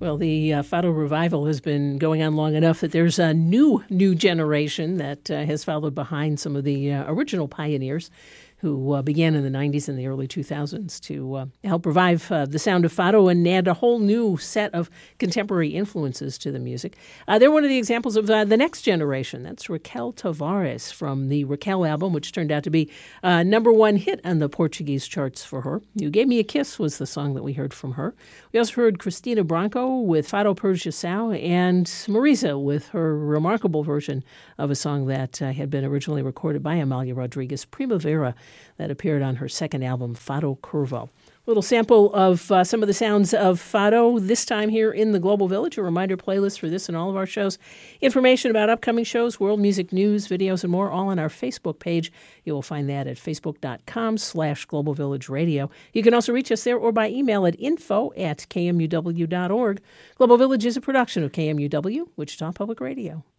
Well, the Fado revival has been going on long enough that there's a new generation that has followed behind some of the original pioneers who began in the 90s and the early 2000s to help revive the sound of Fado and add a whole new set of contemporary influences to the music. They're one of the examples of the next generation. That's Raquel Tavares from the Raquel album, which turned out to be #1 hit on the Portuguese charts for her. You Gave Me a Kiss was the song that we heard from her. We also heard Cristina Branco with Fado Projecial and Marisa with her remarkable version of a song that had been originally recorded by Amalia Rodriguez, Primavera, that appeared on her second album, Fado Curvo. Little sample of some of the sounds of Fado, this time here in the Global Village. A reminder playlist for this and all of our shows. Information about upcoming shows, world music news, videos, and more, all on our Facebook page. You will find that at facebook.com/Global Village Radio. You can also reach us there or by email at info@kmuw.org. Global Village is a production of KMUW, Wichita Public Radio.